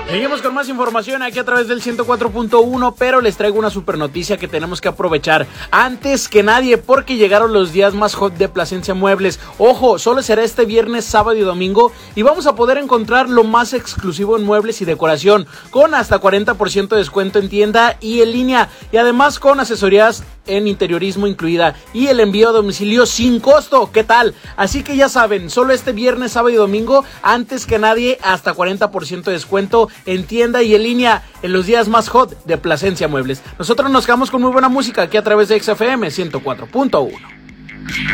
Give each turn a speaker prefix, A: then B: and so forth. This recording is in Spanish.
A: Seguimos con más información aquí a través del 104.1, pero les traigo una super noticia que tenemos que aprovechar antes que nadie porque llegaron los días más hot de Plasencia Muebles. Ojo, solo será este viernes, sábado y domingo y vamos a poder encontrar lo más exclusivo en muebles y decoración con hasta 40% de descuento en tienda y en línea y además con asesorías en interiorismo incluida y el envío a domicilio sin costo. ¿Qué tal? Así que ya saben, solo este viernes, sábado y domingo, antes que nadie, hasta 40% de descuento en tienda y en línea en los días más hot de Plasencia Muebles. Nosotros nos quedamos con muy buena música aquí a través de XFM 104.1.